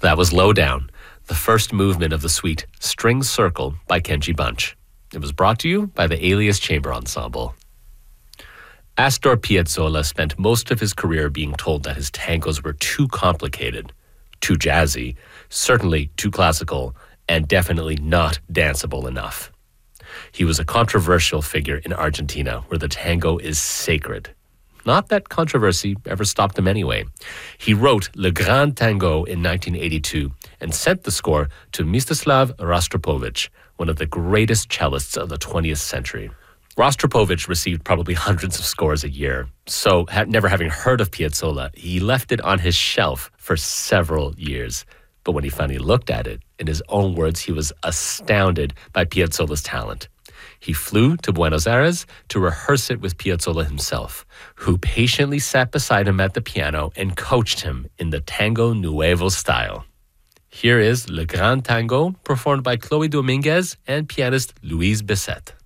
That was Lowdown, the first movement of the suite String Circle by Kenji Bunch. It was brought to you by the Alias Chamber Ensemble. Astor Piazzolla spent most of his career being told that his tangos were too complicated, too jazzy, certainly too classical, and definitely not danceable enough. He was a controversial figure in Argentina, where the tango is sacred. Not that controversy ever stopped him anyway. He wrote Le Grand Tango in 1982 and sent the score to Mstislav Rostropovich, one of the greatest cellists of the 20th century. Rostropovich received probably hundreds of scores a year, so never having heard of Piazzolla, he left it on his shelf for several years. But when he finally looked at it, in his own words, he was astounded by Piazzolla's talent. He flew to Buenos Aires to rehearse it with Piazzolla himself, who patiently sat beside him at the piano and coached him in the Tango Nuevo style. Here is Le Grand Tango, performed by Chloe Dominguez and pianist Louise Bisset.